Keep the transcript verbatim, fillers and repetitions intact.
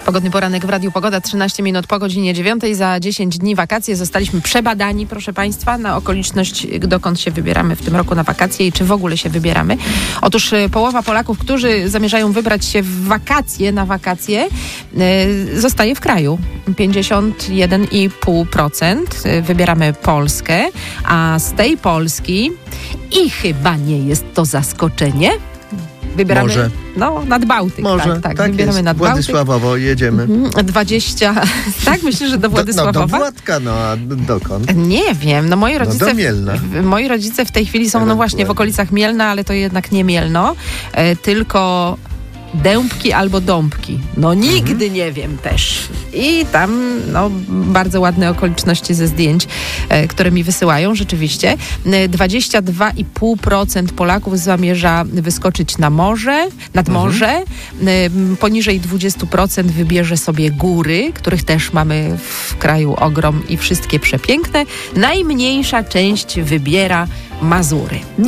Pogodny poranek w Radiu Pogoda, trzynaście minut po godzinie dziewiątej. Za dziesięć dni wakacje. Zostaliśmy przebadani, proszę Państwa, na okoliczność, dokąd się wybieramy w tym roku na wakacje i czy w ogóle się wybieramy. Otóż połowa Polaków, którzy zamierzają wybrać się w wakacje, na wakacje, yy, zostaje w kraju. pięćdziesiąt jeden i pół procent wybieramy Polskę, a z tej Polski, i chyba nie jest to zaskoczenie, wybieramy Może. No, nad Bałtyk. Może, tak, tak, tak wybieramy jest. nad Władysławowo jedziemy. Bałtyk. dwadzieścia Tak, myślę, że do Władysławowa. Do, no, do Władka, no a dokąd? Nie wiem, no moi rodzice, no do Mielna. w, moi rodzice w tej chwili są no właśnie w okolicach Mielna, ale to jednak nie Mielno, e, tylko Dębki albo Dąbki. No nigdy mhm. nie wiem też. I tam no, bardzo ładne okoliczności ze zdjęć, e, które mi wysyłają rzeczywiście. dwadzieścia dwa i pół procent Polaków zamierza wyskoczyć na morze, nad mhm. morze. E, poniżej dwadzieścia procent wybierze sobie góry, których też mamy w kraju ogrom i wszystkie przepiękne. Najmniejsza część wybiera Mazury.